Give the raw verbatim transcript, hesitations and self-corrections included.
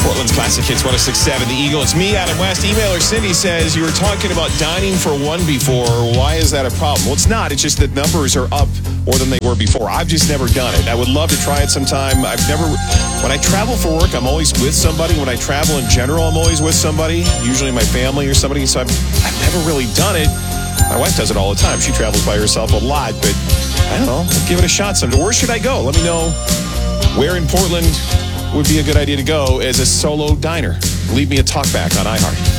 Portland's Classic Hits one oh six point seven, The Eagle. It's me, Adam West. Emailer Cindy says, you were talking about dining for one before. Why is that a problem? Well, it's not. It's just that numbers are up more than they were before. I've just never done it. I would love to try it sometime. I've never... When I travel for work, I'm always with somebody. When I travel in general, I'm always with somebody, usually my family or somebody. So I've, I've never really done it. My wife does it all the time. She travels by herself a lot, but I don't know. I'll give it a shot sometime. Where should I go? Let me know where in Portland would be a good idea to go as a solo diner. Leave me a talkback on iHeart.